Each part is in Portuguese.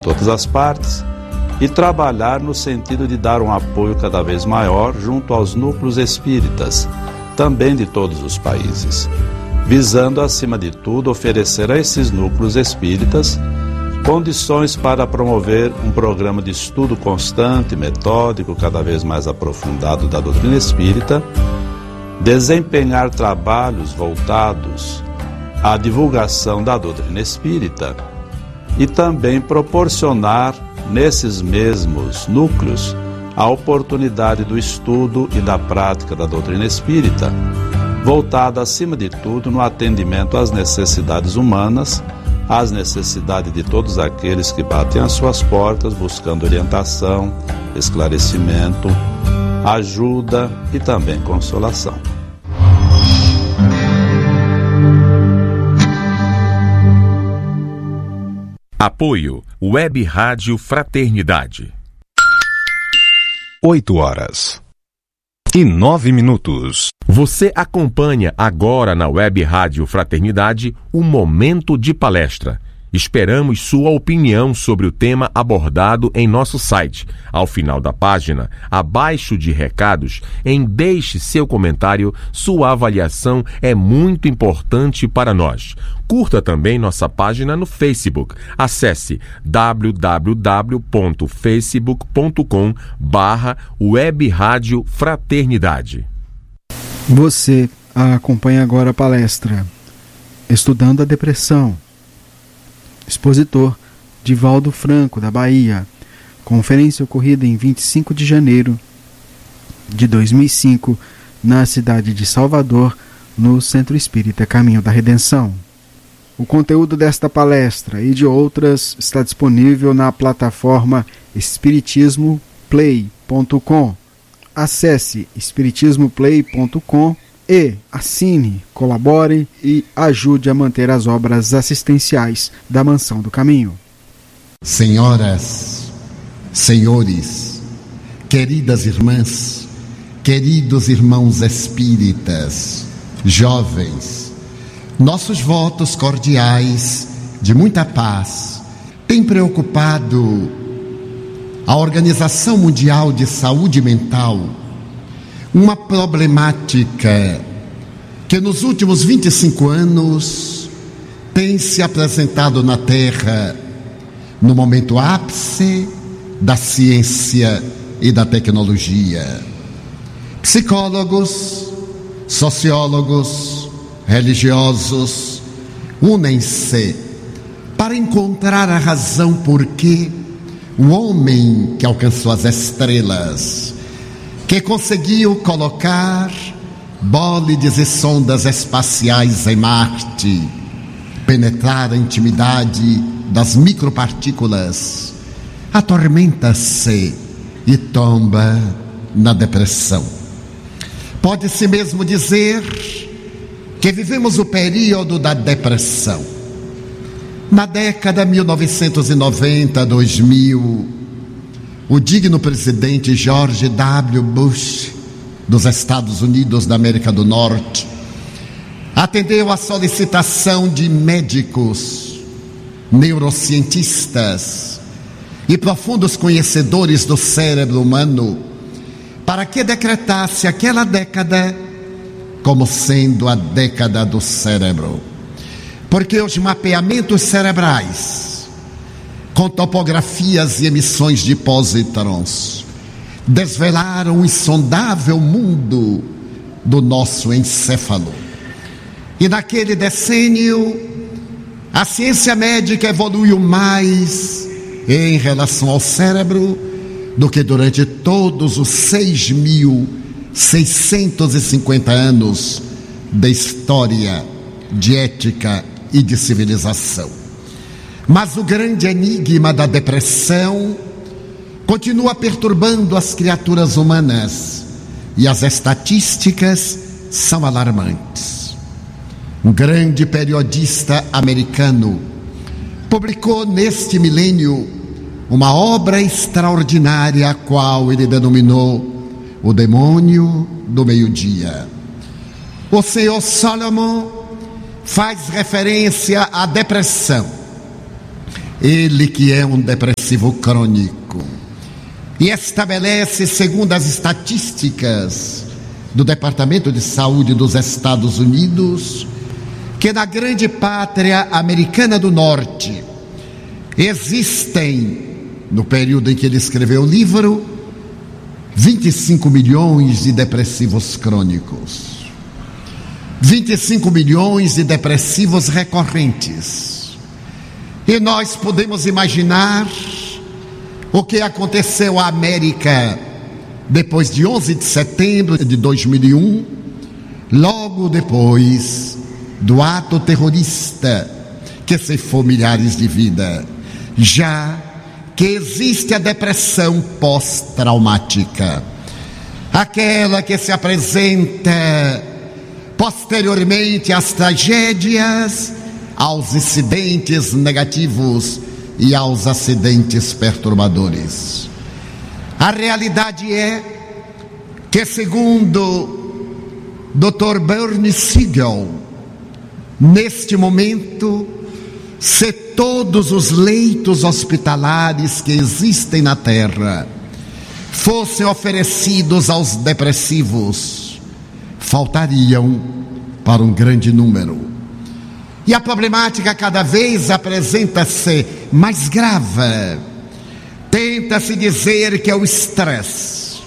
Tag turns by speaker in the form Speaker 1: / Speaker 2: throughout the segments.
Speaker 1: todas as partes e trabalhar no sentido de dar um apoio cada vez maior junto aos núcleos espíritas, também de todos os países, visando, acima de tudo, oferecer a esses núcleos espíritas condições para promover um programa de estudo constante, metódico, cada vez mais aprofundado da doutrina espírita, desempenhar trabalhos voltados à divulgação da doutrina espírita e também proporcionar nesses mesmos núcleos a oportunidade do estudo e da prática da doutrina espírita, voltada acima de tudo no atendimento às necessidades humanas, às necessidades de todos aqueles que batem às suas portas buscando orientação, esclarecimento, ajuda e também consolação.
Speaker 2: Apoio Web Rádio Fraternidade.
Speaker 3: 8h09.
Speaker 2: Você acompanha agora na Web Rádio Fraternidade o Momento de Palestra. Esperamos sua opinião sobre o tema abordado em nosso site. Ao final da página, abaixo de recados, deixe seu comentário, sua avaliação é muito importante para nós. Curta também nossa página no Facebook. Acesse www.facebook.com/Web Rádio Fraternidade.
Speaker 4: Você acompanha agora a palestra Estudando a Depressão. Expositor Divaldo Franco, da Bahia. Conferência ocorrida em 25 de janeiro de 2005, na cidade de Salvador, no Centro Espírita Caminho da Redenção. O conteúdo desta palestra e de outras está disponível na plataforma espiritismoplay.com. Acesse espiritismoplay.com e assine, colabore e ajude a manter as obras assistenciais da Mansão do Caminho.
Speaker 5: Senhoras, senhores, queridas irmãs, queridos irmãos espíritas, jovens, nossos votos cordiais de muita paz têm preocupado a Organização Mundial de Saúde Mental, uma problemática que nos últimos 25 anos tem se apresentado na Terra no momento ápice da ciência e da tecnologia. Psicólogos, sociólogos, religiosos unem-se para encontrar a razão por que o homem que alcançou as estrelas, que conseguiu colocar bólides e sondas espaciais em Marte, penetrar a intimidade das micropartículas, atormenta-se e tomba na depressão. Pode-se mesmo dizer que vivemos o período da depressão. Na década 1990-2000, o digno presidente George W. Bush, dos Estados Unidos da América do Norte, atendeu à solicitação de médicos, neurocientistas e profundos conhecedores do cérebro humano para que decretasse aquela década como sendo a década do cérebro. Porque os mapeamentos cerebrais, com topografias e emissões de pósitrons, desvelaram o insondável mundo do nosso encéfalo. E naquele decênio, a ciência médica evoluiu mais em relação ao cérebro do que durante todos os 6.650 anos de história, de ética e de civilização. Mas o grande enigma da depressão continua perturbando as criaturas humanas e as estatísticas são alarmantes. Um grande periodista americano publicou neste milênio uma obra extraordinária, a qual ele denominou O Demônio do Meio-Dia. O senhor Solomon faz referência à depressão ele que é um depressivo crônico, e estabelece, segundo as estatísticas do Departamento de Saúde dos Estados Unidos, que na grande pátria americana do Norte existem, no período em que ele escreveu o livro, 25 milhões de depressivos crônicos, 25 milhões de depressivos recorrentes. E nós podemos imaginar o que aconteceu à América depois de 11 de setembro de 2001, logo depois do ato terrorista que ceifou milhares de vidas, já que existe a depressão pós-traumática, aquela que se apresenta posteriormente às tragédias, aos incidentes negativos e aos acidentes perturbadores. A realidade é que, segundo Dr. Bernie Siegel, neste momento, se todos os leitos hospitalares que existem na Terra fossem oferecidos aos depressivos, faltariam para um grande número. E a problemática cada vez apresenta-se mais grave. Tenta-se dizer que é o estresse.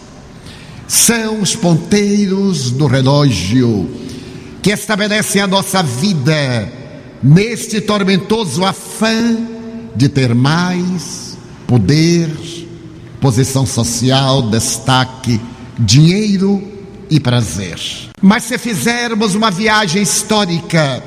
Speaker 5: São os ponteiros do relógio que estabelecem a nossa vida neste tormentoso afã de ter mais poder, posição social, destaque, dinheiro e prazer. Mas se fizermos uma viagem histórica,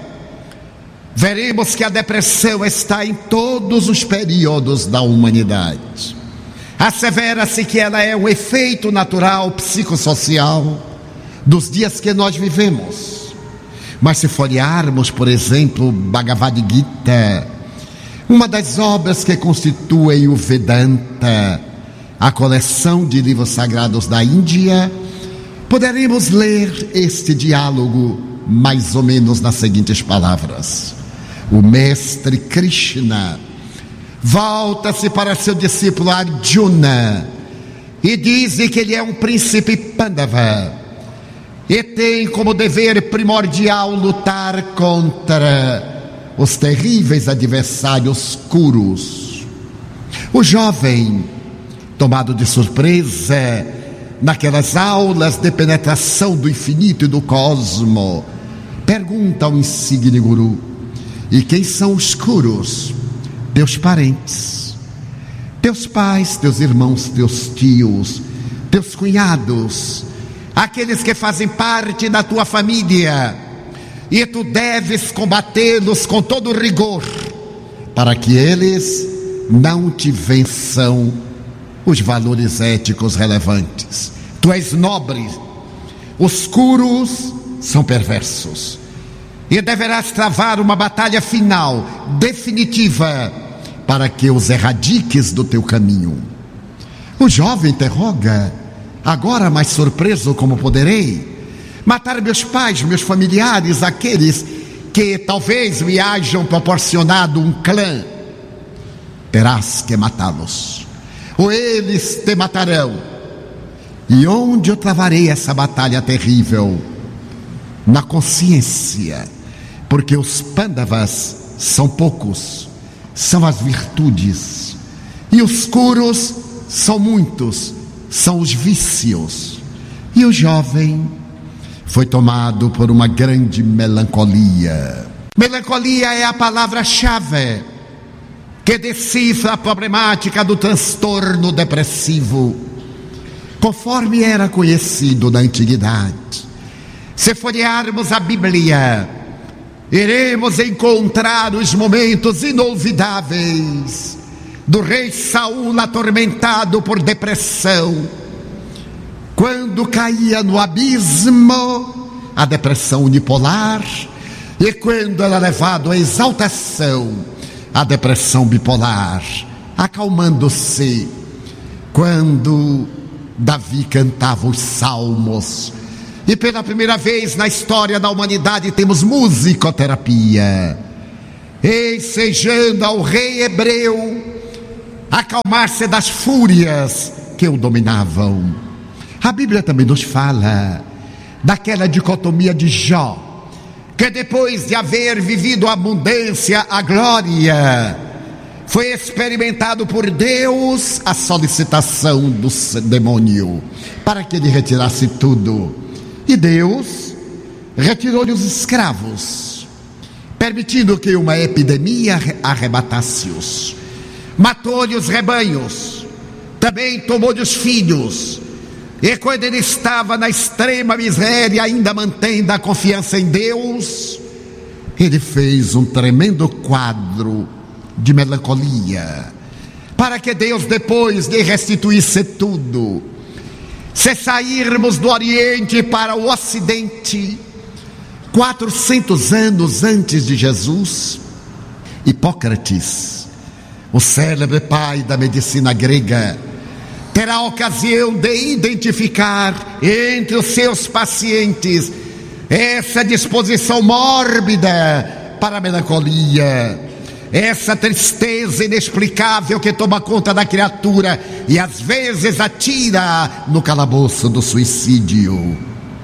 Speaker 5: veremos que a depressão está em todos os períodos da humanidade. Assevera-se que ela é um efeito natural psicossocial dos dias que nós vivemos. Mas se folhearmos, por exemplo, Bhagavad Gita, uma das obras que constituem o Vedanta, a coleção de livros sagrados da Índia, poderemos ler este diálogo mais ou menos nas seguintes palavras. O mestre Krishna volta-se para seu discípulo Arjuna e diz que ele é um príncipe Pandava e tem como dever primordial lutar contra os terríveis adversários Kurus. O jovem, tomado de surpresa naquelas aulas de penetração do infinito e do cosmo, pergunta ao insigne guru: e quem são os Kurus? Teus parentes, teus pais, teus irmãos, teus tios, teus cunhados, aqueles que fazem parte da tua família, e tu deves combatê-los com todo rigor, para que eles não te vençam os valores éticos relevantes. Tu és nobre, os Kurus são perversos, e deverás travar uma batalha final, definitiva, para que os erradiques do teu caminho. O jovem interroga: agora mais surpreso como poderei? Matar meus pais, meus familiares, aqueles que talvez me hajam proporcionado um clã. Terás que matá-los, ou eles te matarão. E onde eu travarei essa batalha terrível? Na consciência, porque os Pandavas são poucos, são as virtudes, e os Kurus são muitos, são os vícios. E o jovem foi tomado por uma grande melancolia. Melancolia é a palavra-chave que decifra a problemática do transtorno depressivo, conforme era conhecido na antiguidade. Se folhearmos a Bíblia, iremos encontrar os momentos inolvidáveis do rei Saul atormentado por depressão, quando caía no abismo, a depressão unipolar, e quando era levado à exaltação, a depressão bipolar, acalmando-se quando Davi cantava os salmos. E pela primeira vez na história da humanidade temos musicoterapia. ensejando ao rei hebreu acalmar-se das fúrias que o dominavam. A Bíblia também nos fala daquela dicotomia de Jó, que depois de haver vivido a abundância, a glória, foi experimentado por Deus a solicitação do demônio para que ele retirasse tudo. E Deus retirou-lhe os escravos, permitindo que uma epidemia arrebatasse-os. Matou-lhe os rebanhos, também tomou-lhe os filhos. E quando ele estava na extrema miséria, ainda mantendo a confiança em Deus, ele fez um tremendo quadro de melancolia, para que Deus depois lhe restituísse tudo. Se sairmos do Oriente para o Ocidente, 400 anos antes de Jesus, Hipócrates, o célebre pai da medicina grega, terá a ocasião de identificar entre os seus pacientes essa disposição mórbida para a melancolia, essa tristeza inexplicável que toma conta da criatura e às vezes atira no calabouço do suicídio.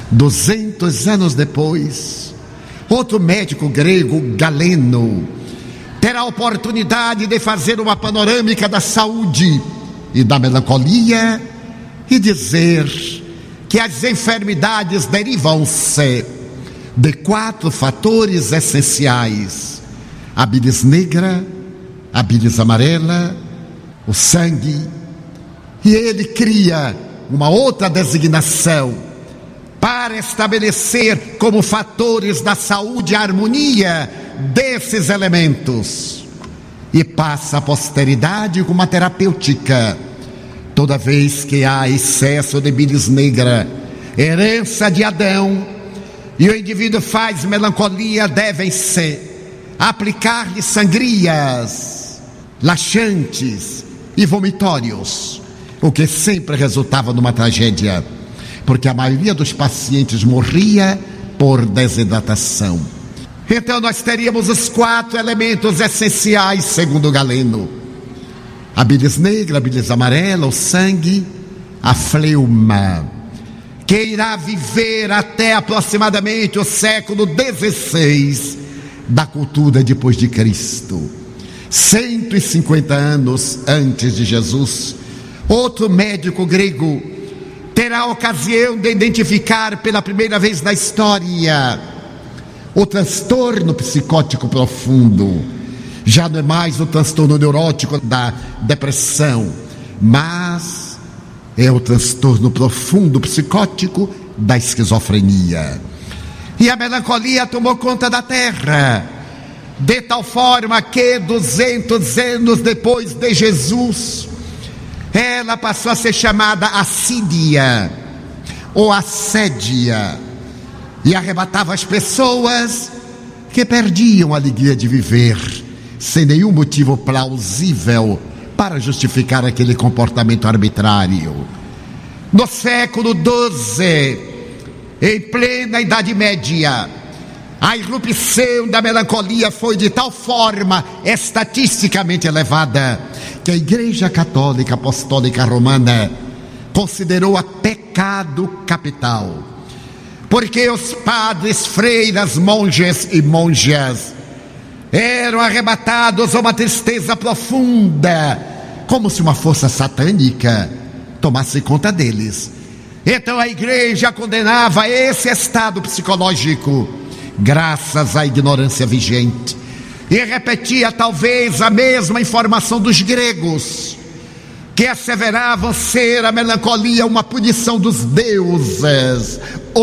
Speaker 5: 200 anos depois, outro médico grego, Galeno, terá a oportunidade de fazer uma panorâmica da saúde e da melancolia e dizer que as enfermidades derivam-se de 4 fatores essenciais: a bilis negra, a bilis amarela, o sangue. E ele cria uma outra designação para estabelecer como fatores da saúde a harmonia desses elementos, e passa a posteridade com uma terapêutica. Toda vez que há excesso de bilis negra, herança de Adão, e o indivíduo faz melancolia, devem-se aplicar-lhe sangrias, laxantes e vomitórios, o que sempre resultava numa tragédia, porque a maioria dos pacientes morria por desidratação. Então nós teríamos os 4 elementos essenciais, segundo Galeno: a bilis negra, a bilis amarela, o sangue, a fleuma, que irá viver até aproximadamente o século XVI da cultura depois de Cristo. 150 anos antes de Jesus, outro médico grego terá a ocasião de identificar pela primeira vez na história o transtorno psicótico profundo. Já não é mais o transtorno neurótico da depressão, mas é o transtorno profundo psicótico da esquizofrenia. E a melancolia tomou conta da terra, de tal forma que 200 anos depois de Jesus, ela passou a ser chamada assídia ou assédia, e arrebatava as pessoas que perdiam a alegria de viver, sem nenhum motivo plausível para justificar aquele comportamento arbitrário. No século XII, em plena Idade Média, a irrupção da melancolia foi de tal forma estatisticamente elevada que a Igreja Católica Apostólica Romana considerou-a pecado capital, porque os padres, freiras, monges e monjas eram arrebatados a uma tristeza profunda, como se uma força satânica tomasse conta deles. Então a igreja condenava esse estado psicológico, graças à ignorância vigente, e repetia talvez a mesma informação dos gregos, que asseveravam ser a melancolia uma punição dos deuses,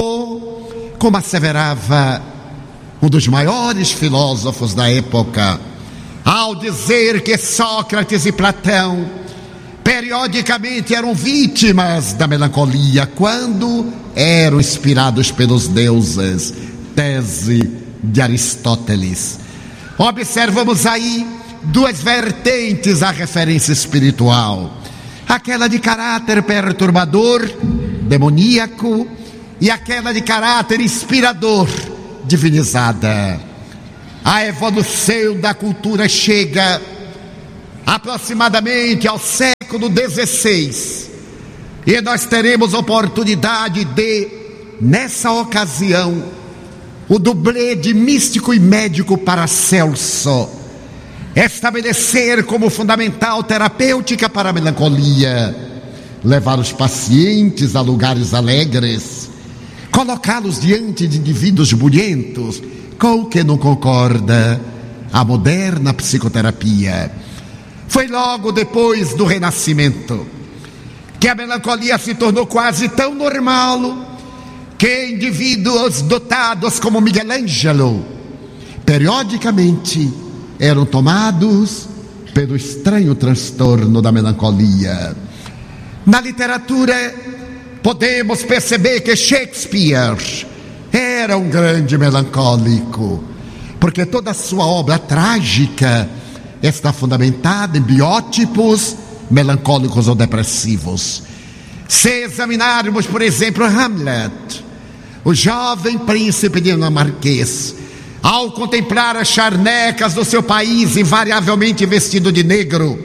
Speaker 5: ou, como asseverava um dos maiores filósofos da época, ao dizer que Sócrates e Platão periodicamente eram vítimas da melancolia quando eram inspirados pelos deuses, tese de Aristóteles. Observamos aí 2 vertentes à referência espiritual: aquela de caráter perturbador, demoníaco, e aquela de caráter inspirador, divinizada. A evolução da cultura chega aproximadamente ao século XVI, e nós teremos oportunidade de, nessa ocasião, o dublê de místico e médico Paracelso estabelecer como fundamental terapêutica para a melancolia, levar os pacientes a lugares alegres, colocá-los diante de indivíduos bulhentos, com o que não concorda a moderna psicoterapia. Foi logo depois do Renascimento que a melancolia se tornou quase tão normal que indivíduos dotados como Michelangelo periodicamente eram tomados pelo estranho transtorno da melancolia. Na literatura podemos perceber que Shakespeare era um grande melancólico, porque toda a sua obra trágica está fundamentada em biótipos melancólicos ou depressivos. Se examinarmos, por exemplo, Hamlet, o jovem príncipe dinamarquês, ao contemplar as charnecas do seu país invariavelmente vestido de negro,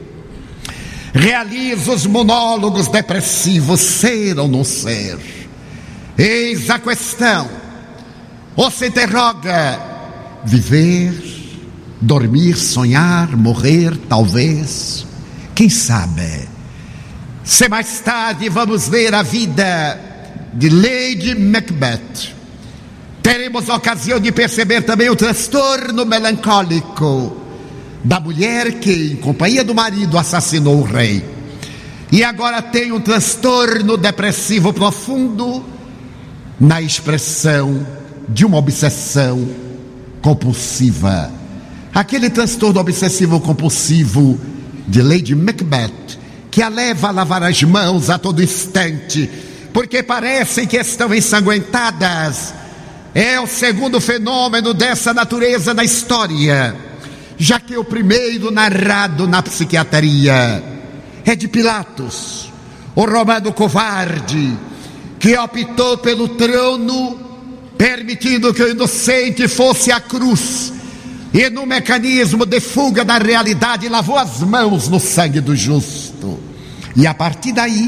Speaker 5: realiza os monólogos depressivos: ser ou não ser? Eis a questão. Ou se interroga: viver, dormir, sonhar, morrer, talvez, quem sabe? Se mais tarde vamos ver a vida de Lady Macbeth, teremos a ocasião de perceber também o transtorno melancólico da mulher que, em companhia do marido, assassinou o rei, e agora tem um transtorno depressivo profundo na expressão de uma obsessão compulsiva. Aquele transtorno obsessivo compulsivo de Lady Macbeth, que a leva a lavar as mãos a todo instante, porque parecem que estão ensanguentadas, é o segundo fenômeno dessa natureza na história, já que o primeiro narrado na psiquiatria é de Pilatos, o romano covarde, que optou pelo trono, permitindo que o inocente fosse à cruz, e no mecanismo de fuga da realidade lavou as mãos no sangue do justo. E a partir daí,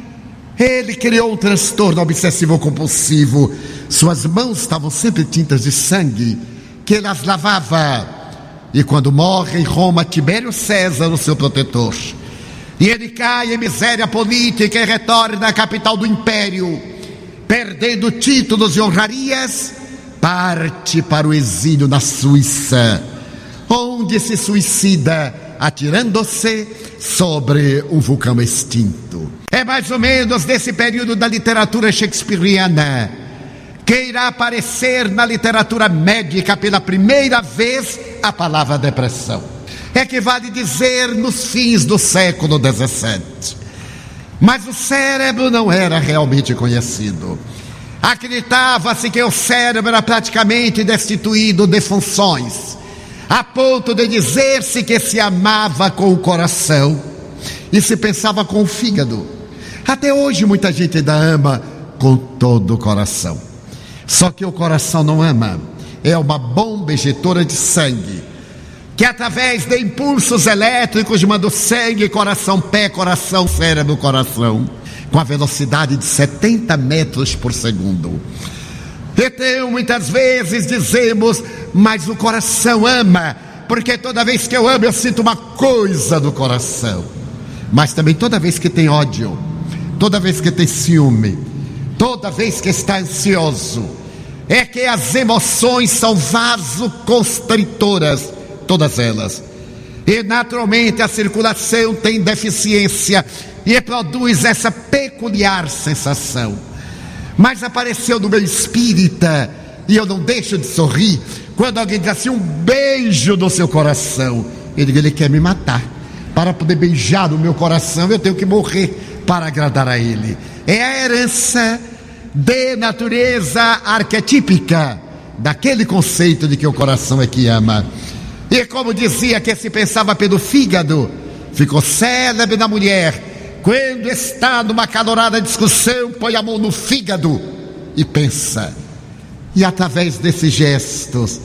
Speaker 5: ele criou um transtorno obsessivo-compulsivo. Suas mãos estavam sempre tintas de sangue, que ele as lavava. E quando morre em Roma Tibério César, o seu protetor, e ele cai em miséria política e retorna à capital do império, perdendo títulos e honrarias, parte para o exílio na Suíça, onde se suicida atirando-se sobre um vulcão extinto. É mais ou menos desse período da literatura shakespeariana que irá aparecer na literatura médica pela primeira vez a palavra depressão. É que vale dizer nos fins do século XVII. Mas o cérebro não era realmente conhecido. Acreditava-se que o cérebro era praticamente destituído de funções, a ponto de dizer-se que se amava com o coração e se pensava com o fígado. Até hoje muita gente ainda ama com todo o coração. Só que o coração não ama, é uma bomba injetora de sangue, que através de impulsos elétricos manda o sangue, coração, pé, coração, cérebro, coração, com a velocidade de 70 metros por segundo. Então, muitas vezes dizemos, mas o coração ama, porque toda vez que eu amo eu sinto uma coisa do coração. Mas também toda vez que tem ódio, toda vez que tem ciúme, toda vez que está ansioso, é que as emoções são vasoconstritoras, todas elas. E naturalmente a circulação tem deficiência e produz essa peculiar sensação. Mas apareceu no meu espírita, e eu não deixo de sorrir, quando alguém diz assim, um beijo no seu coração. Eu digo, ele quer me matar. Para poder beijar o meu coração, eu tenho que morrer para agradar a ele. É a herança de natureza arquetípica daquele conceito de que o coração é que ama. E como dizia que se pensava pelo fígado, ficou célebre na mulher, quando está numa calorada discussão, põe a mão no fígado e pensa. E através desses gestos,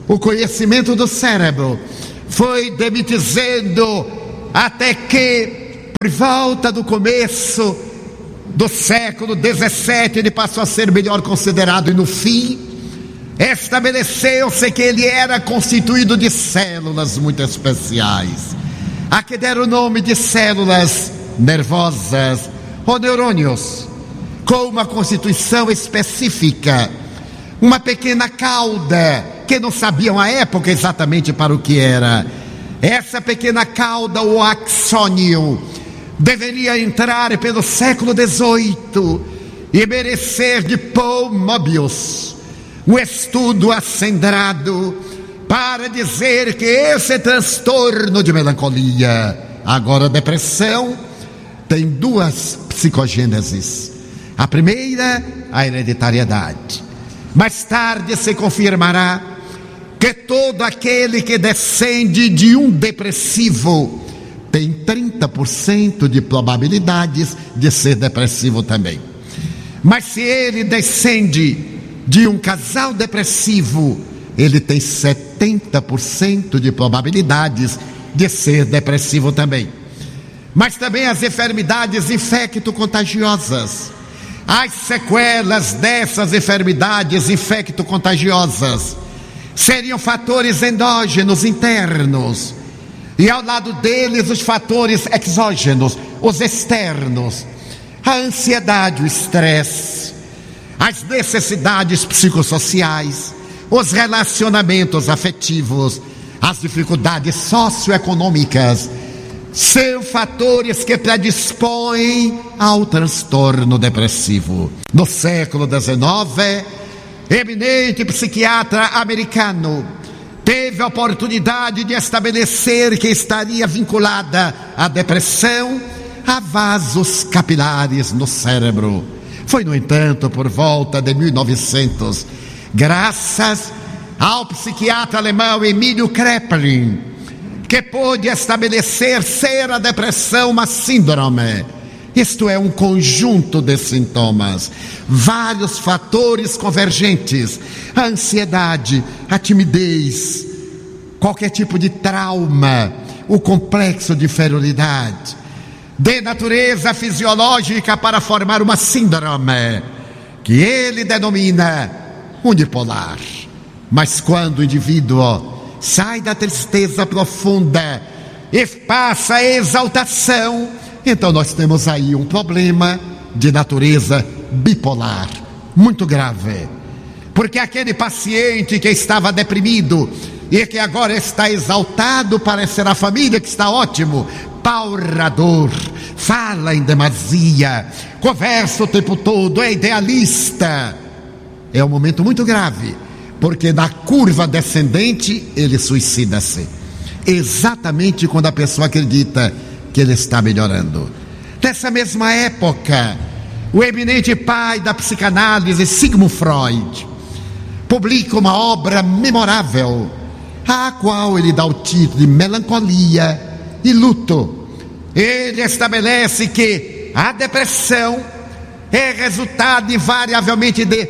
Speaker 5: o conhecimento do cérebro foi demitizando até que, por volta do começo do século XVII, ele passou a ser melhor considerado, e no fim estabeleceu-se que ele era constituído de células muito especiais, a que deram o nome de células nervosas ou neurônios, com uma constituição específica, uma pequena cauda, que não sabiam à época exatamente para o que era. Essa pequena cauda, o axônio, deveria entrar pelo século XVIII e merecer de Paul Mobius um estudo acendrado para dizer que esse transtorno de melancolia, agora depressão, tem duas psicogêneses. A primeira, a hereditariedade. Mais tarde se confirmará que todo aquele que descende de um depressivo tem 30% de probabilidades de ser depressivo também. Mas se ele descende de um casal depressivo, ele tem 70% de probabilidades de ser depressivo também. Mas também as enfermidades infecto-contagiosas, as sequelas dessas enfermidades infecto-contagiosas seriam fatores endógenos, internos, e ao lado deles os fatores exógenos, os externos, a ansiedade, o estresse, as necessidades psicossociais, os relacionamentos afetivos, as dificuldades socioeconômicas, são fatores que predispõem ao transtorno depressivo. No século XIX, eminente psiquiatra americano teve a oportunidade de estabelecer que estaria vinculada a depressão a vasos capilares no cérebro. Foi, no entanto, por volta de 1900, graças ao psiquiatra alemão Emílio Kraepelin, que pôde estabelecer ser a depressão uma síndrome. Isto é, um conjunto de sintomas, vários fatores convergentes: a ansiedade, a timidez, qualquer tipo de trauma, o complexo de inferioridade, de natureza fisiológica, para formar uma síndrome, que ele denomina unipolar. Mas quando o indivíduo sai da tristeza profunda e passa a exaltação, então nós temos aí um problema de natureza bipolar, muito grave. Porque aquele paciente que estava deprimido e que agora está exaltado, parece ser a família que está ótimo, paurador, fala em demasia, conversa o tempo todo, é idealista. É um momento muito grave, porque na curva descendente ele suicida-se, exatamente quando a pessoa acredita que ele está melhorando. Nessa mesma época, o eminente pai da psicanálise, Sigmund Freud, publica uma obra memorável, a qual ele dá o título de Melancolia e Luto. Ele estabelece que a depressão é resultado invariavelmente de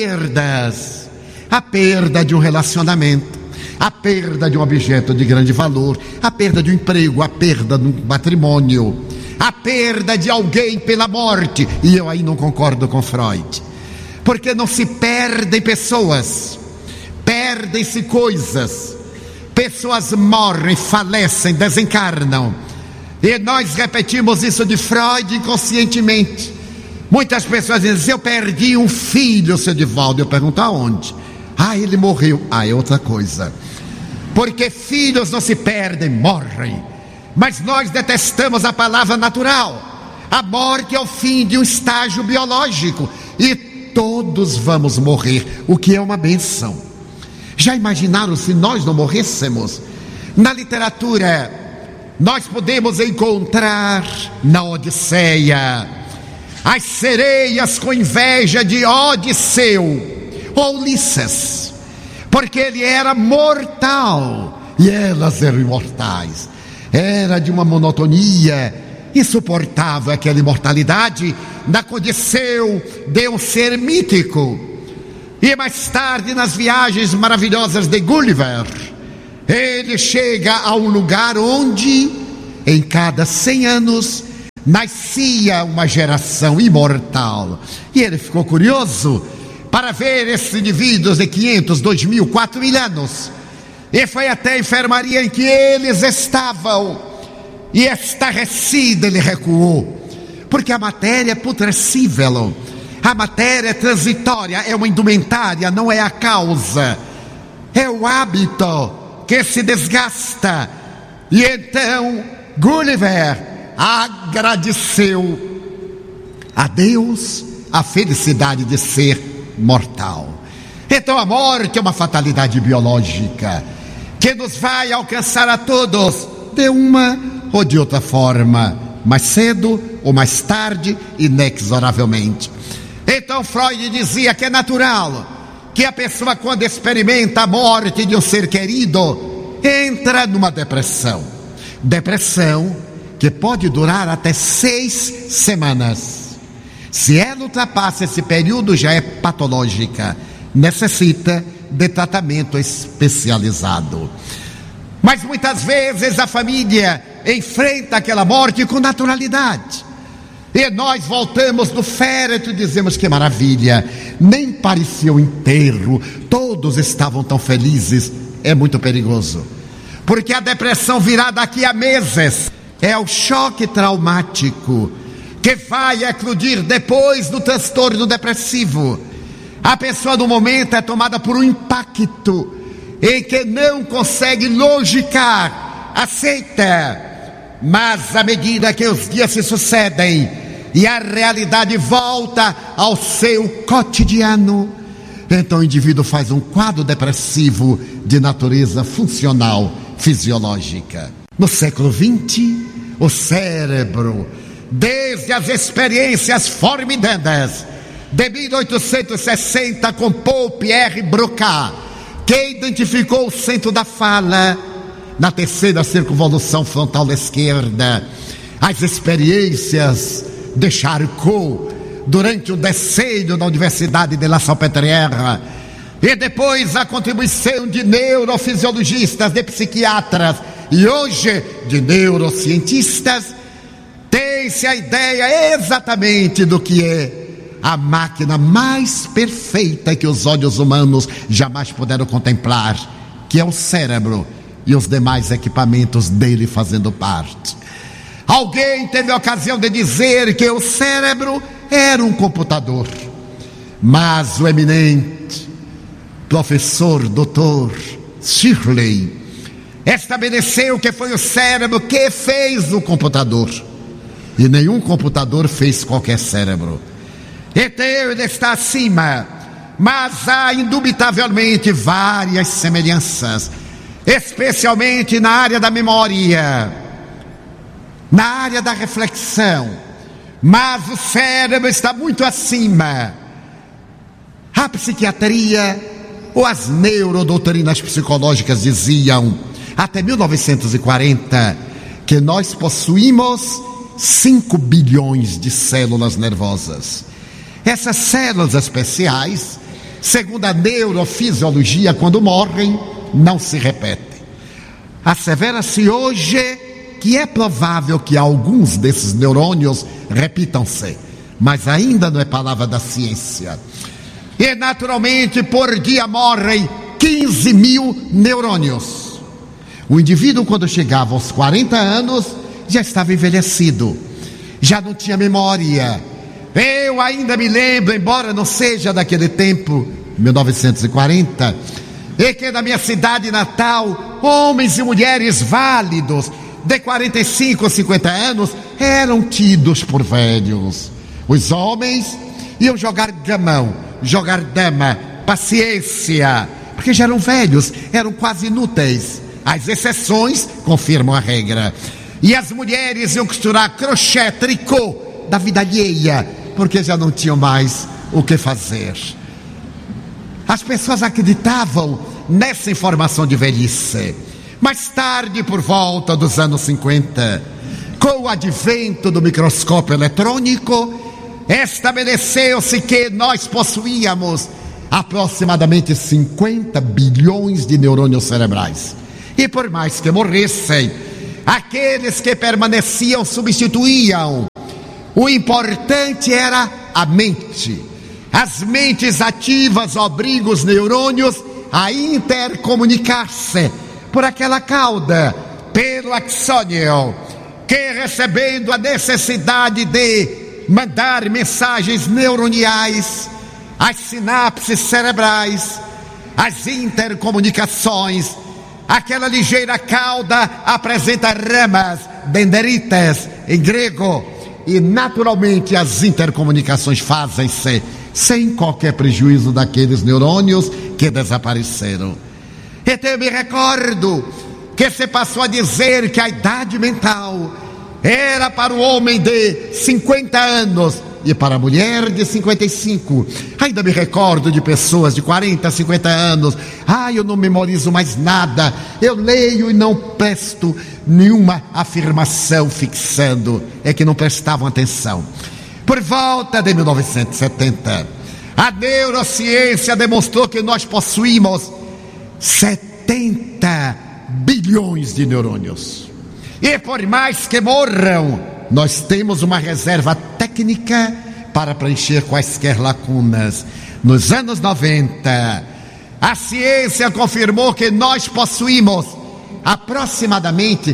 Speaker 5: perdas. A perda de um relacionamento, a perda de um objeto de grande valor, a perda de um emprego, a perda de um matrimônio, a perda de alguém pela morte. E eu aí não concordo com Freud, porque não se perdem pessoas, perdem-se coisas. Pessoas morrem, falecem, desencarnam, e nós repetimos isso de Freud inconscientemente. Muitas pessoas dizem: eu perdi um filho, seu Divaldo. Eu pergunto: aonde? Ah, ele morreu. Ah, é outra coisa. Porque filhos não se perdem, morrem. Mas nós detestamos a palavra natural. A morte é o fim de um estágio biológico, e todos vamos morrer, o que é uma benção. Já imaginaram se nós não morrêssemos? Na literatura, nós podemos encontrar na Odisseia as sereias com inveja de Odisseu ou Ulisses, porque ele era mortal e elas eram imortais. Era de uma monotonia insuportável aquela imortalidade na condição de um ser mítico. E mais tarde, nas viagens maravilhosas de Gulliver, ele chega a um lugar onde, em cada 100 anos, nascia uma geração imortal. E ele ficou curioso para ver esses indivíduos de 500, 2000, 4000 anos. E foi até a enfermaria em que eles estavam. E estarrecido ele recuou, porque a matéria é putrescível, a matéria é transitória, é uma indumentária, não é a causa, é o hábito que se desgasta. E então Gulliver agradeceu a Deus a felicidade de ser mortal. Então a morte é uma fatalidade biológica que nos vai alcançar a todos, de uma ou de outra forma, mais cedo ou mais tarde, inexoravelmente. Então Freud dizia que é natural que a pessoa, quando experimenta a morte de um ser querido, entra numa depressão que pode durar até 6 semanas. Se ela ultrapassa esse período, já é patológica, necessita de tratamento especializado. Mas muitas vezes a família enfrenta aquela morte com naturalidade, e nós voltamos do féretro e dizemos: que maravilha, nem parecia o enterro, todos estavam tão felizes. É muito perigoso, porque a depressão virá daqui a meses. É o choque traumático que vai eclodir depois do transtorno depressivo. A pessoa no momento é tomada por um impacto em que não consegue logicar, aceita, mas à medida que os dias se sucedem e a realidade volta ao seu cotidiano, então o indivíduo faz um quadro depressivo de natureza funcional, fisiológica. No século XX, o cérebro, desde as experiências formidantes de 1860 com Paul Pierre Broca, que identificou o centro da fala na terceira circunvolução frontal da esquerda, as experiências de Charcot durante o decênio na Universidade de La Salpêtrière, e depois a contribuição de neurofisiologistas, de psiquiatras e hoje de neurocientistas, tem-se a ideia exatamente do que é a máquina mais perfeita que os olhos humanos jamais puderam contemplar, que é o cérebro e os demais equipamentos dele fazendo parte. Alguém teve a ocasião de dizer que o cérebro era um computador, mas o eminente professor Dr. Shirley estabeleceu que foi o cérebro que fez o computador, e nenhum computador fez qualquer cérebro. Então ele está acima, mas há indubitavelmente várias semelhanças, especialmente na área da memória, na área da reflexão, mas o cérebro está muito acima. A psiquiatria ou as neurodoutrinas psicológicas diziam, até 1940, que nós possuímos 5 bilhões de células nervosas. Essas células especiais, segundo a neurofisiologia, quando morrem, não se repetem. Assevera-se hoje que é provável que alguns desses neurônios repitam-se, mas ainda não é palavra da ciência. E naturalmente por dia morrem 15 mil neurônios. O indivíduo, quando chegava aos 40 anos, já estava envelhecido, já não tinha memória. Eu ainda me lembro, embora não seja daquele tempo, 1940, e que na minha cidade natal, homens e mulheres válidos de 45 ou 50 anos eram tidos por velhos. Os homens iam jogar gamão, jogar dama, paciência, porque já eram velhos, eram quase inúteis. As exceções confirmam a regra. E as mulheres iam costurar crochê, tricô da vida alheia, porque já não tinham mais o que fazer. As pessoas acreditavam nessa informação de velhice. Mais tarde, por volta dos anos 50, com o advento do microscópio eletrônico, estabeleceu-se que nós possuíamos aproximadamente 50 bilhões de neurônios cerebrais. E por mais que morressem, aqueles que permaneciam substituíam. O importante era a mente. As mentes ativas obrigam os neurônios a intercomunicar-se por aquela cauda, pelo axônio, que recebendo a necessidade de mandar mensagens neuroniais, as sinapses cerebrais, as intercomunicações, aquela ligeira cauda apresenta ramas, dendritas, em grego, e naturalmente as intercomunicações fazem-se sem qualquer prejuízo daqueles neurônios que desapareceram. Então eu me recordo que se passou a dizer que a idade mental era para o homem de 50 anos e para a mulher de 55. Ainda me recordo de pessoas de 40, 50 anos. Eu não memorizo mais nada, eu leio e não presto nenhuma afirmação fixando. É que não prestavam atenção. Por volta de 1970, a neurociência demonstrou que nós possuímos 70 bilhões de neurônios. E por mais que morram, nós temos uma reserva técnica para preencher quaisquer lacunas. Nos anos 90, a ciência confirmou que nós possuímos aproximadamente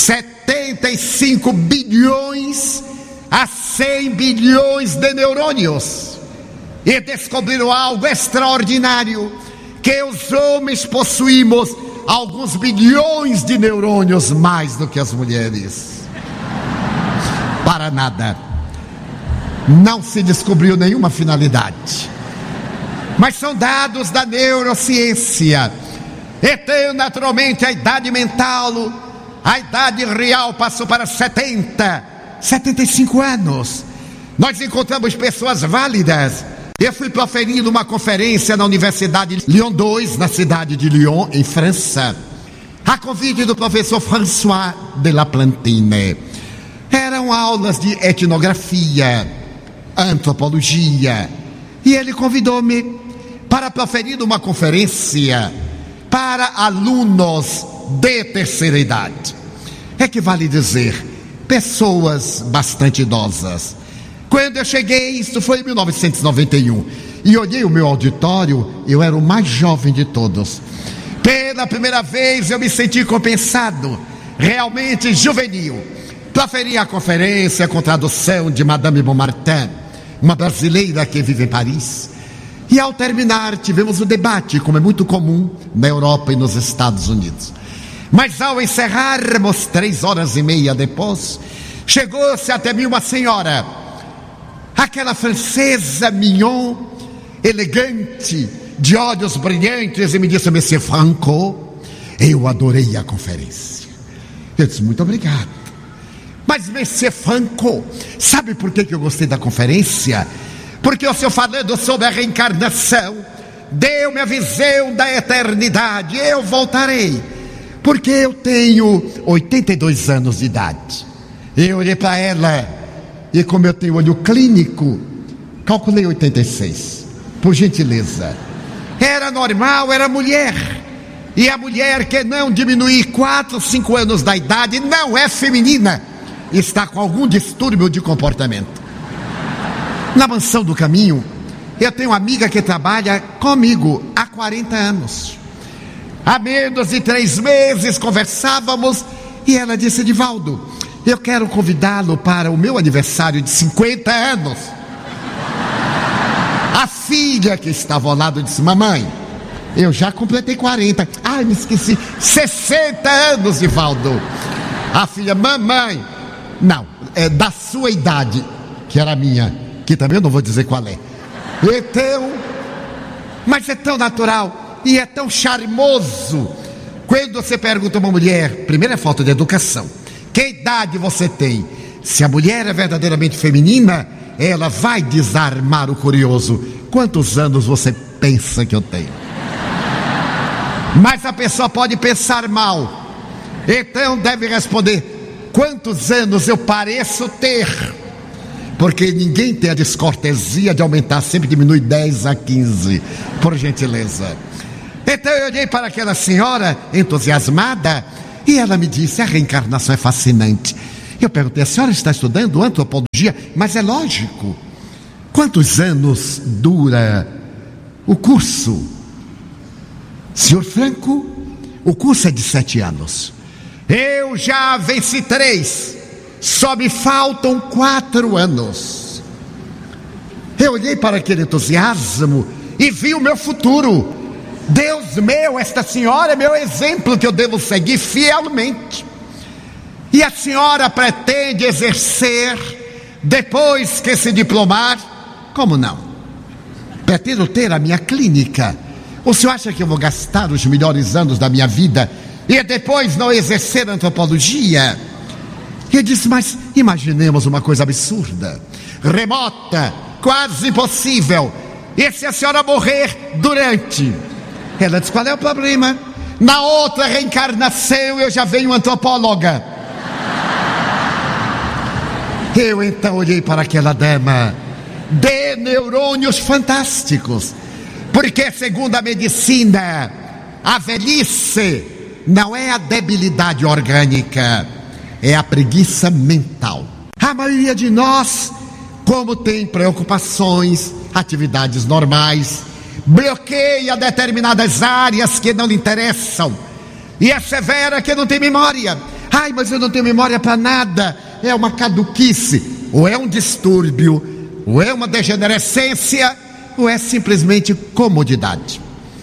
Speaker 5: 75 bilhões a 100 bilhões de neurônios. E descobriram algo extraordinário, que os homens possuímos alguns bilhões de neurônios mais do que as mulheres. Para nada. Não se descobriu nenhuma finalidade. Mas são dados da neurociência. Então, naturalmente, a idade mental, a idade real passou para 75 anos. Nós encontramos pessoas válidas. Eu fui proferindo uma conferência na Universidade Lyon 2, na cidade de Lyon, em França, a convite do professor François de La Plantine. Eram aulas de etnografia, antropologia, e ele convidou-me para proferir uma conferência para alunos de terceira idade. É que vale dizer, pessoas bastante idosas. Quando eu cheguei, isso foi em 1991, e olhei o meu auditório, eu era o mais jovem de todos. Pela primeira vez eu me senti compensado, realmente juvenil. Proferi a conferência com tradução de Madame Beaumartin, uma brasileira que vive em Paris. E ao terminar tivemos o debate, como é muito comum na Europa e nos Estados Unidos. Mas ao encerrarmos, 3h30 depois, chegou-se até mim uma senhora, aquela francesa mignon, elegante, de olhos brilhantes, e me disse: Monsieur Franco, eu adorei a conferência. Eu disse: muito obrigado. Mas Monsieur Franco, sabe por que eu gostei da conferência? Porque o senhor falando sobre a reencarnação deu-me a visão da eternidade. Eu voltarei, porque eu tenho 82 anos de idade. Eu olhei para ela, e como eu tenho olho clínico, calculei 86, por gentileza. Era normal, era mulher. E a mulher que não diminuir 4, 5 anos da idade não é feminina, está com algum distúrbio de comportamento. Na Mansão do Caminho, eu tenho uma amiga que trabalha comigo há 40 anos. Há menos de 3 meses conversávamos e ela disse: Divaldo, eu quero convidá-lo para o meu aniversário de 50 anos. A filha que estava ao lado disse: mamãe, eu já completei 40. Me esqueci, 60 anos, Divaldo. A filha: mamãe, não, é da sua idade, que era a minha, que também eu não vou dizer qual é. Então, mas é tão natural e é tão charmoso quando você pergunta a uma mulher. Primeiro é falta de educação. Que idade você tem? Se a mulher é verdadeiramente feminina, ela vai desarmar o curioso. Quantos anos você pensa que eu tenho? Mas a pessoa pode pensar mal, então deve responder: quantos anos eu pareço ter? porque ninguém tem a descortesia de aumentar, sempre diminui 10 a 15, por gentileza. Então eu olhei para aquela senhora entusiasmada e ela me disse: a reencarnação é fascinante. Eu perguntei: a senhora está estudando antropologia? Mas é lógico. Quantos anos dura o curso? Senhor Franco, o curso é de 7 anos. Eu já venci 3, só me faltam 4 anos. Eu olhei para aquele entusiasmo e vi o meu futuro. Deus meu, esta senhora é meu exemplo que eu devo seguir fielmente. E a senhora pretende exercer depois que se diplomar? Como não? Pretendo ter a minha clínica. O senhor acha que eu vou gastar os melhores anos da minha vida e depois não exercer antropologia? E eu disse: mas imaginemos uma coisa absurda, remota, quase impossível. E se a senhora morrer durante? Ela disse: qual é o problema? Na outra reencarnação eu já venho antropóloga. Eu então olhei para aquela dama de neurônios fantásticos, porque segundo a medicina, a velhice não é a debilidade orgânica, é a preguiça mental. A maioria de nós, como tem preocupações, atividades normais, bloqueia determinadas áreas que não lhe interessam e assevera que não tem memória. Ai, mas eu não tenho memória para nada. É uma caduquice, ou é um distúrbio, ou é uma degenerescência, ou é simplesmente comodidade.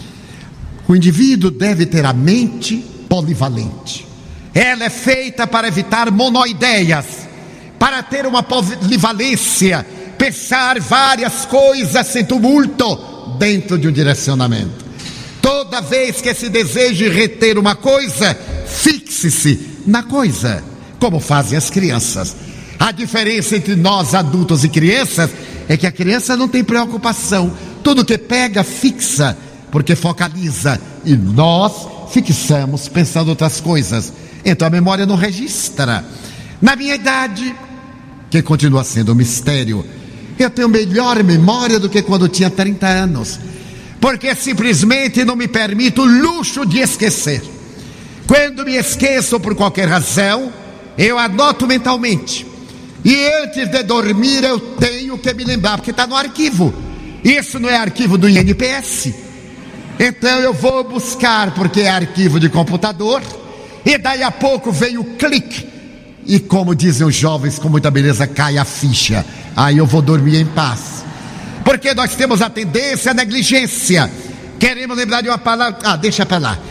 Speaker 5: O indivíduo deve ter a mente polivalente. Ela é feita para evitar monoideias, para ter uma polivalência, pensar várias coisas sem tumulto dentro de um direcionamento. Toda vez que se deseje reter uma coisa, fixe-se na coisa, como fazem as crianças. A diferença entre nós adultos e crianças é que a criança não tem preocupação, tudo que pega fixa, porque focaliza, e nós fixamos pensando outras coisas, então a memória não registra. Na minha idade, que continua sendo um mistério, eu tenho melhor memória do que quando tinha 30 anos, porque simplesmente não me permito o luxo de esquecer. Quando me esqueço por qualquer razão, eu anoto mentalmente, e antes de dormir eu tenho que me lembrar, porque está no arquivo. Isso não é arquivo do INPS, então eu vou buscar, porque é arquivo de computador, e daí a pouco vem o clique, e como dizem os jovens com muita beleza, cai a ficha. Aí eu vou dormir em paz, porque nós temos a tendência à negligência. Queremos lembrar de uma palavra, deixa para lá,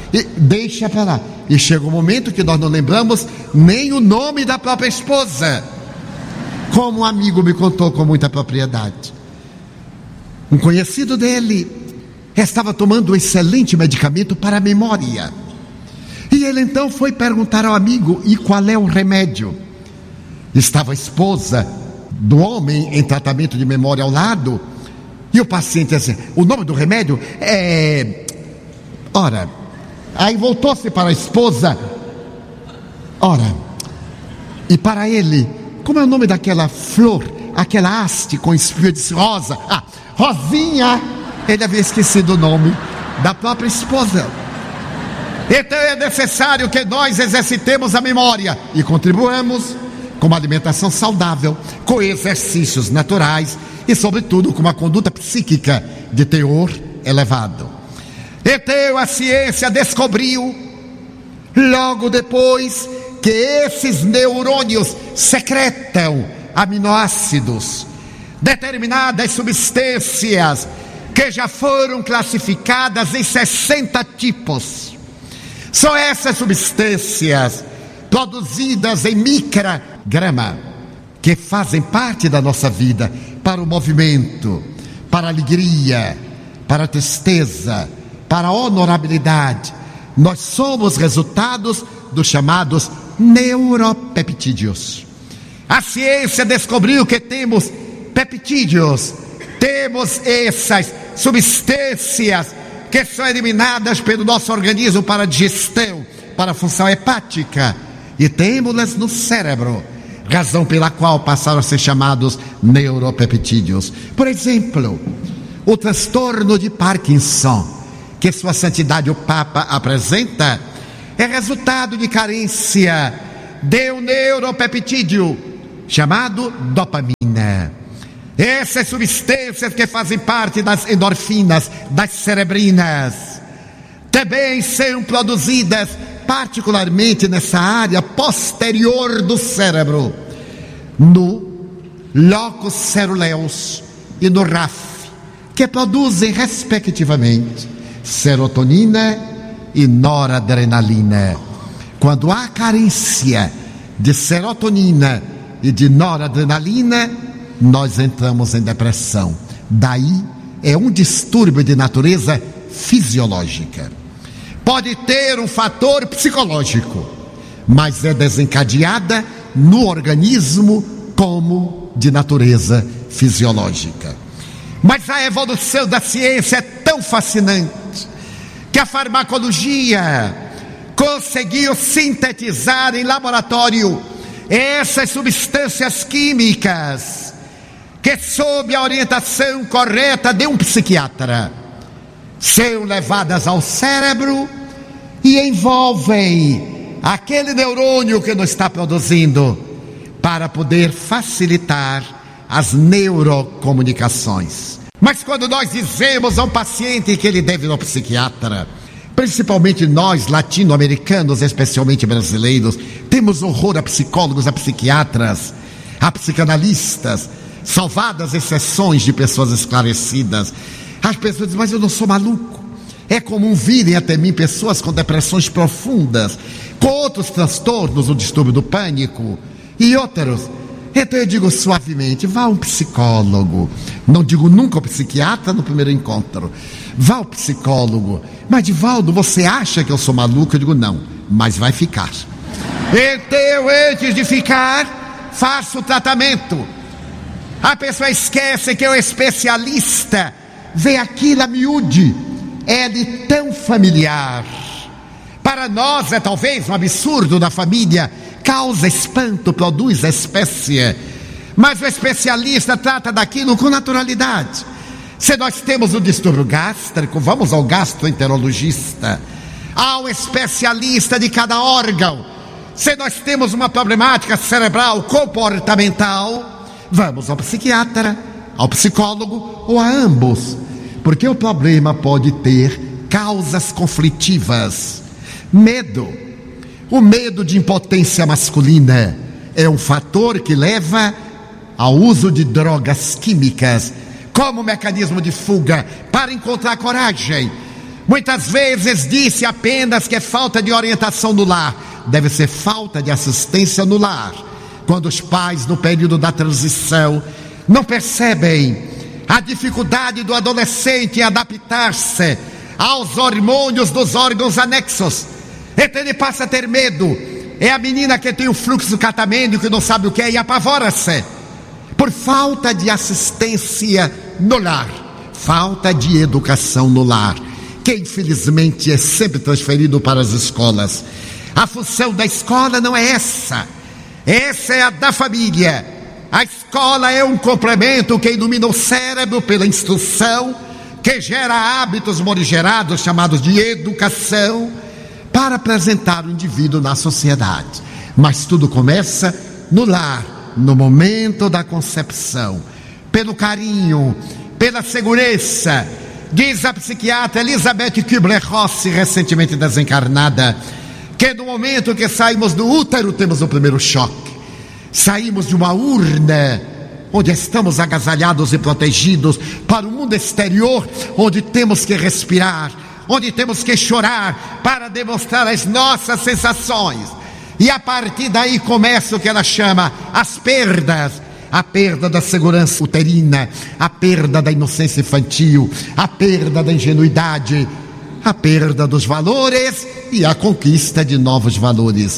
Speaker 5: e chega um momento que nós não lembramos nem o nome da própria esposa, como um amigo me contou com muita propriedade. Um conhecido dele estava tomando um excelente medicamento para a memória, e ele então foi perguntar ao amigo: e qual é o remédio? Estava a esposa do homem em tratamento de memória ao lado, e o paciente assim: o nome do remédio é... Ora, aí voltou-se para a esposa: ora, e para ele, como é o nome daquela flor, aquela haste com espinho? De rosa. Rosinha. Ele havia esquecido o nome da própria esposa. Então é necessário que nós exercitemos a memória e contribuamos com uma alimentação saudável, com exercícios naturais e, sobretudo, com uma conduta psíquica de teor elevado. Então a ciência descobriu, logo depois, que esses neurônios secretam aminoácidos, determinadas substâncias que já foram classificadas em 60 tipos. São essas substâncias produzidas em micrograma que fazem parte da nossa vida, para o movimento, para a alegria, para a tristeza, para a honorabilidade. Nós somos resultados dos chamados neuropeptídeos. A ciência descobriu que temos peptídeos, temos essas substâncias que são eliminadas pelo nosso organismo para a digestão, para a função hepática, e temos-las no cérebro. razão pela qual passaram a ser chamados neuropeptídeos. Por exemplo, o transtorno de Parkinson, que Sua Santidade o Papa apresenta, é resultado de carência de um neuropeptídeo chamado dopamina. Essas substâncias que fazem parte das endorfinas, das cerebrinas, também são produzidas particularmente nessa área posterior do cérebro, no locus ceruleus e no RAF, que produzem respectivamente serotonina e noradrenalina. Quando há carência de serotonina e de noradrenalina, nós entramos em depressão. Daí é um distúrbio de natureza fisiológica. Pode ter um fator psicológico, mas é desencadeada no organismo como de natureza fisiológica. Mas a evolução da ciência é tão fascinante que a farmacologia conseguiu sintetizar em laboratório essas substâncias químicas que, sob a orientação correta de um psiquiatra, são levadas ao cérebro e envolvem aquele neurônio que não está produzindo, para poder facilitar as neurocomunicações. Mas quando nós dizemos a um paciente que ele deve ir ao psiquiatra, principalmente nós latino-americanos, especialmente brasileiros, temos horror a psicólogos, a psiquiatras, a psicanalistas, salvadas exceções de pessoas esclarecidas. As pessoas dizem, mas eu não sou maluco. É comum virem até mim pessoas com depressões profundas, com outros transtornos, o distúrbio do pânico e outros. Então eu digo suavemente, vá a um psicólogo. Não digo nunca ao psiquiatra no primeiro encontro. Vá ao psicólogo. Mas Divaldo, você acha que eu sou maluco? Eu digo não, mas vai ficar. Então, antes de ficar, faça o tratamento. A pessoa esquece que é o especialista, vê aquilo a miúde, é-lhe tão familiar. Para nós é talvez um absurdo da família, causa espanto, produz espécie, mas o especialista trata daquilo com naturalidade. Se nós temos um distúrbio gástrico, vamos ao gastroenterologista, ao especialista de cada órgão. Se nós temos uma problemática cerebral comportamental, vamos ao psiquiatra, ao psicólogo ou a ambos, porque o problema pode ter causas conflitivas. Medo. O medo de impotência masculina é um fator que leva ao uso de drogas químicas como mecanismo de fuga para encontrar coragem. Muitas vezes disse apenas que é falta de orientação no lar. Deve ser falta de assistência no lar. Quando os pais, no período da transição, não percebem a dificuldade do adolescente em adaptar-se aos hormônios dos órgãos anexos, então ele passa a ter medo. É a menina que tem o fluxo catamênico, que não sabe o que é e apavora-se por falta de assistência no lar, falta de educação no lar, que infelizmente é sempre transferido para as escolas. A função da escola não é essa é a da família. A escola é um complemento que ilumina o cérebro pela instrução, que gera hábitos morigerados chamados de educação, para apresentar o indivíduo na sociedade. Mas tudo começa no lar, no momento da concepção, pelo carinho, pela segurança. Diz a psiquiatra Elizabeth Kübler-Ross, recentemente desencarnada, que no momento que saímos do útero temos o primeiro choque. Saímos de uma urna onde estamos agasalhados e protegidos para o mundo exterior, onde temos que respirar, onde temos que chorar para demonstrar as nossas sensações. E a partir daí começa o que ela chama as perdas. A perda da segurança uterina, a perda da inocência infantil, a perda da ingenuidade, a perda dos valores e a conquista de novos valores.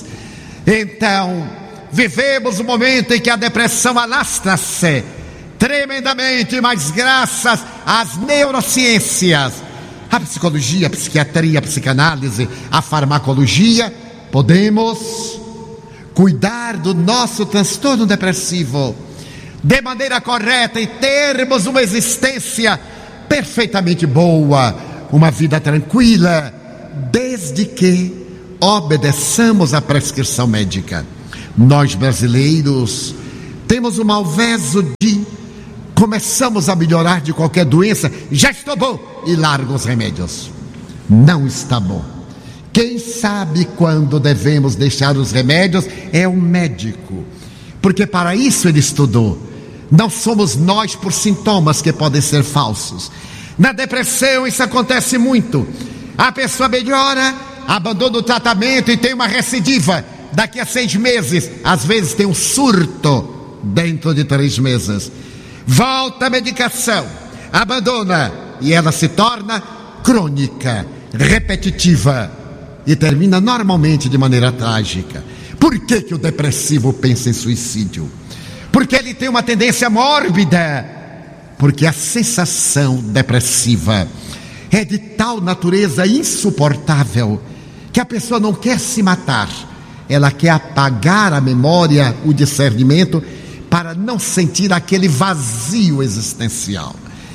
Speaker 5: Então, vivemos um momento em que a depressão alastra-se tremendamente, mas graças às neurociências, a psicologia, a psiquiatria, a psicanálise, a farmacologia, podemos cuidar do nosso transtorno depressivo de maneira correta e termos uma existência perfeitamente boa, uma vida tranquila, desde que obedeçamos à prescrição médica. Nós brasileiros temos o malveso de começamos a melhorar de qualquer doença, já estou bom, e largo os remédios. Não está bom. Quem sabe quando devemos deixar os remédios é o médico, porque para isso ele estudou. Não somos nós por sintomas que podem ser falsos. Na depressão isso acontece muito. A pessoa melhora, abandona o tratamento e tem uma recidiva. Daqui a 6 meses, às vezes tem um surto dentro de 3 meses. Volta a medicação, abandona e ela se torna crônica, repetitiva e termina normalmente de maneira trágica. Por que o depressivo pensa em suicídio? Porque ele tem uma tendência mórbida. Porque a sensação depressiva é de tal natureza insuportável que a pessoa não quer se matar. Ela quer apagar a memória, o discernimento, para não sentir aquele vazio existencial.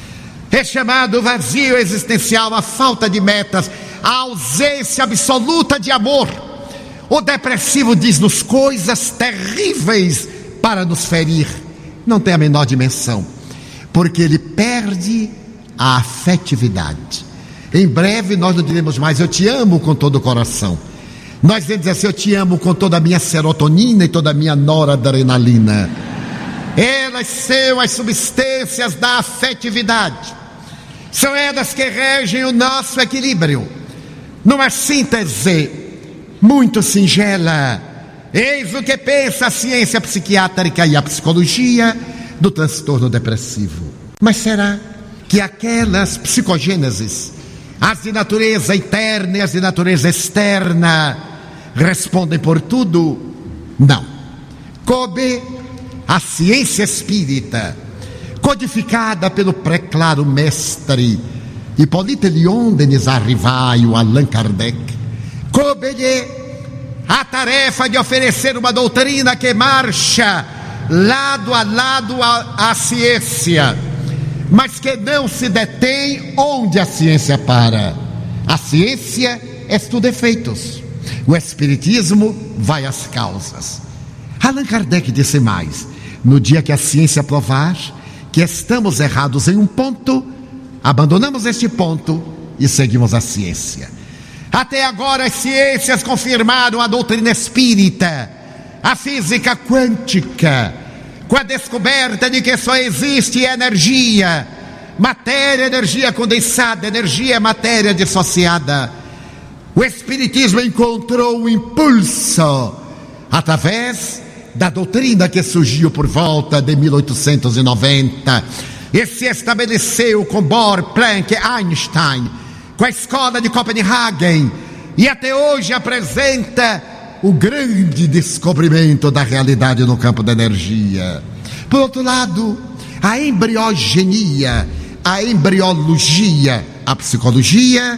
Speaker 5: É chamado vazio existencial a falta de metas, a ausência absoluta de amor. O depressivo diz-nos coisas terríveis para nos ferir. Não tem a menor dimensão, porque ele perde a afetividade. Em breve nós não diremos mais eu te amo com todo o coração. Nós vamos dizer assim, eu te amo com toda a minha serotonina e toda a minha noradrenalina. Elas são as substâncias da afetividade. São elas que regem o nosso equilíbrio. Numa síntese muito singela, eis o que pensa a ciência psiquiátrica e a psicologia do transtorno depressivo. Mas será que aquelas psicogêneses, as de natureza interna e as de natureza externa, respondem por tudo? Não. Coube a ciência espírita, codificada pelo pré-claro mestre Hippolyte Léon Denis Arrivaio, Allan Kardec, coube-lhe a tarefa de oferecer uma doutrina que marcha lado a lado à ciência, mas que não se detém onde a ciência para. A ciência estuda efeitos, o espiritismo vai às causas. Allan Kardec disse mais: no dia que a ciência provar que estamos errados em um ponto, abandonamos este ponto e seguimos a ciência. Até agora as ciências confirmaram a doutrina espírita, a física quântica, com a descoberta de que só existe energia, matéria, energia condensada, energia, matéria dissociada. O espiritismo encontrou um impulso através da doutrina que surgiu por volta de 1890 e se estabeleceu com Bohr, Planck, Einstein, com a escola de Copenhagen, e até hoje apresenta o grande descobrimento da realidade no campo da energia. Por outro lado, a embriogenia, a embriologia, a psicologia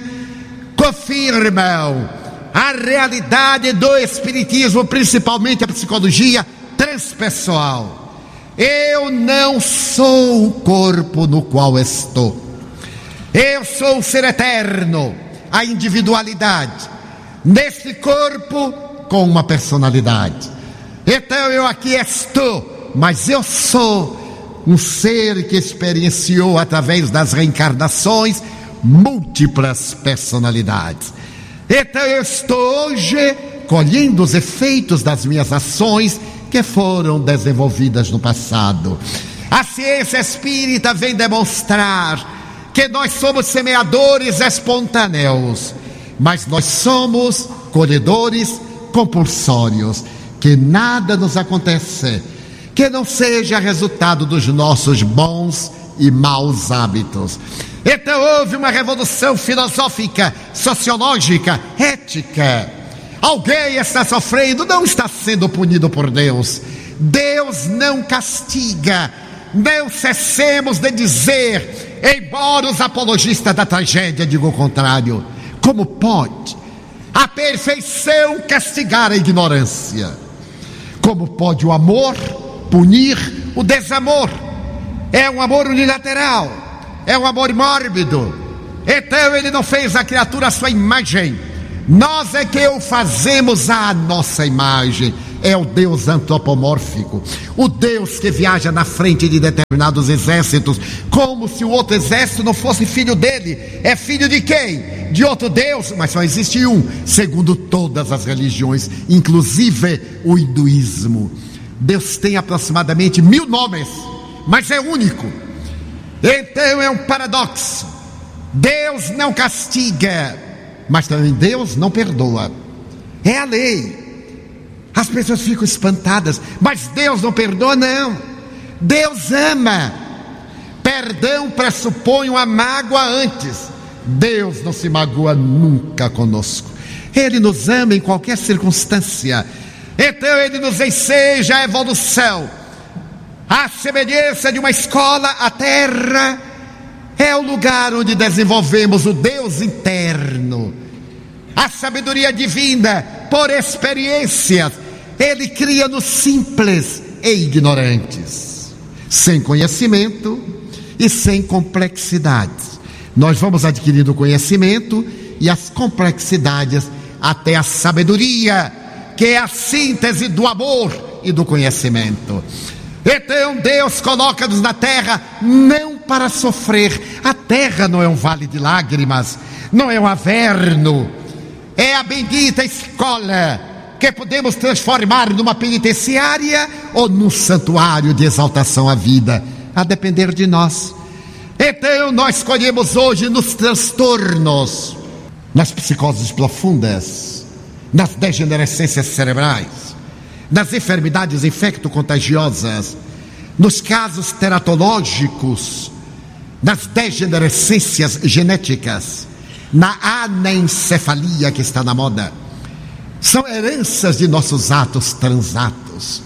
Speaker 5: confirmam a realidade do espiritismo, principalmente a psicologia transpessoal. Eu não sou o corpo no qual estou. Eu sou o ser eterno, a individualidade, neste corpo com uma personalidade. Então eu aqui estou, mas eu sou um ser que experienciou através das reencarnações múltiplas personalidades. Então eu estou hoje colhendo os efeitos das minhas ações que foram desenvolvidas no passado. A ciência espírita vem demonstrar que nós somos semeadores espontâneos, mas nós somos colhedores compulsórios, que nada nos acontece que não seja resultado dos nossos bons e maus hábitos. Então houve uma revolução filosófica, sociológica, ética. Alguém está sofrendo, não está sendo punido por Deus. Deus não castiga. Não cessemos de dizer, embora os apologistas da tragédia digam o contrário. Como pode a perfeição castigar a ignorância? Como pode o amor punir o desamor? É um amor unilateral, é um amor mórbido. Então ele não fez a criatura à sua imagem, nós é que o fazemos à nossa imagem. É o Deus antropomórfico, o Deus que viaja na frente de determinados exércitos, como se o outro exército não fosse filho dele. É filho de quem? De outro Deus, mas só existe um, segundo todas as religiões, inclusive o hinduísmo. Deus tem aproximadamente 1000 nomes, mas é único. Então é um paradoxo. Deus não castiga, mas também Deus não perdoa. É a lei. As pessoas ficam espantadas, mas Deus não perdoa? Não, Deus ama. Perdão pressupõe uma mágoa antes. Deus não se magoa nunca conosco. Ele nos ama em qualquer circunstância. Então ele nos enseja a evolução. A semelhança de uma escola, a terra é o lugar onde desenvolvemos o Deus interno, a sabedoria divina por experiências. Ele cria-nos simples e ignorantes, sem conhecimento e sem complexidades. Nós vamos adquirindo conhecimento e as complexidades até a sabedoria, que é a síntese do amor e do conhecimento. Então Deus coloca-nos na terra não para sofrer. A terra não é um vale de lágrimas, não é um averno, é a bendita escola que podemos transformar numa penitenciária ou num santuário de exaltação à vida, a depender de nós. Então nós escolhemos hoje nos transtornos, nas psicoses profundas, nas degenerescências cerebrais, nas enfermidades infecto-contagiosas, nos casos teratológicos, nas degenerescências genéticas, na anencefalia que está na moda. São heranças de nossos atos transatos.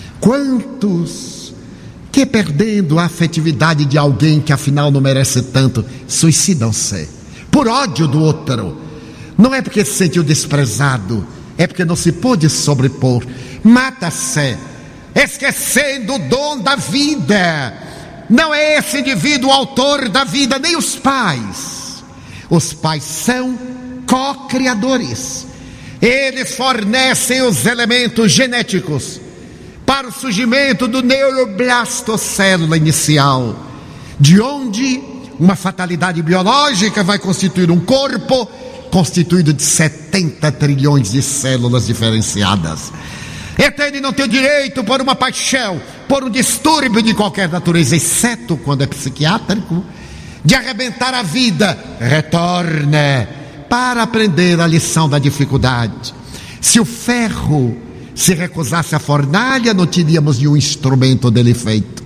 Speaker 5: Quantos que, perdendo a afetividade de alguém que afinal não merece tanto, suicidam-se por ódio do outro? Não é porque se sentiu desprezado, é porque não se pôde sobrepor. Mata-se, esquecendo o dom da vida. Não é esse indivíduo o autor da vida, nem os pais. Os pais são co-criadores. Eles fornecem os elementos genéticos para o surgimento do neuroblastocélula inicial, de onde uma fatalidade biológica vai constituir um corpo constituído de 70 trilhões de células diferenciadas. Então ele não tem o direito, por uma paixão, por um distúrbio de qualquer natureza, exceto quando é psiquiátrico, de arrebentar a vida. Retorna para aprender a lição da dificuldade. Se o ferro se recusasse a fornalha, não teríamos nenhum instrumento dele feito.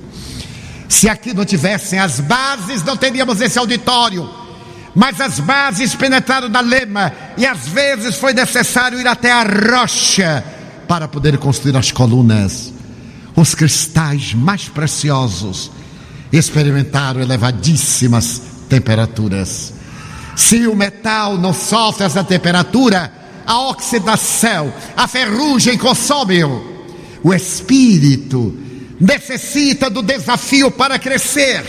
Speaker 5: Se aqui não tivessem as bases, não teríamos esse auditório. Mas as bases penetraram na lema, e às vezes foi necessário ir até a rocha para poder construir as colunas. Os cristais mais preciosos experimentaram elevadíssimas temperaturas. Se o metal não sofre essa temperatura, a oxidação, a ferrugem consome-o. O espírito necessita do desafio para crescer.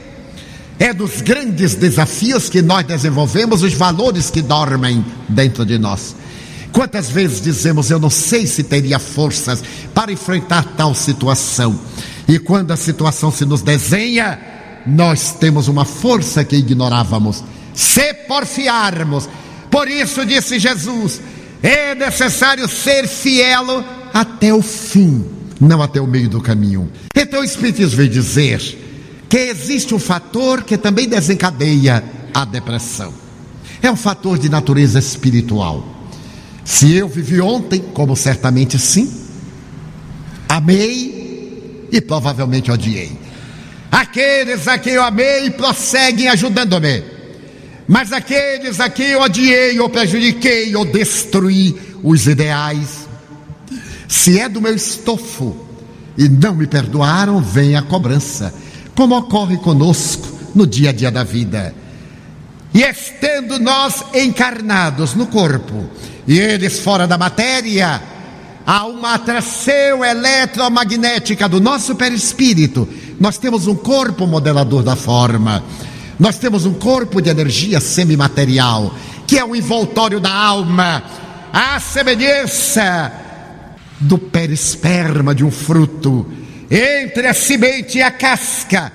Speaker 5: É dos grandes desafios que nós desenvolvemos os valores que dormem dentro de nós. Quantas vezes dizemos, eu não sei se teria forças para enfrentar tal situação. E quando a situação se nos desenha, nós temos uma força que ignorávamos. Se porfiarmos. Por isso disse Jesus, é necessário ser fiel até o fim, não até o meio do caminho. Então o Espiritismo veio dizer que existe um fator que também desencadeia a depressão. É um fator de natureza espiritual. Se eu vivi ontem, como certamente sim, amei e provavelmente odiei. Aqueles a quem eu amei prosseguem ajudando-me, mas aqueles a quem eu odiei ou prejudiquei ou destruí os ideais, se é do meu estofo e não me perdoaram, vem a cobrança, como ocorre conosco no dia a dia da vida. E estando nós encarnados no corpo e eles fora da matéria, há uma atração eletromagnética do nosso perispírito. Nós temos um corpo modelador da forma, nós temos um corpo de energia semimaterial, que é o envoltório da alma, à semelhança do perisperma de um fruto. Entre a semente e a casca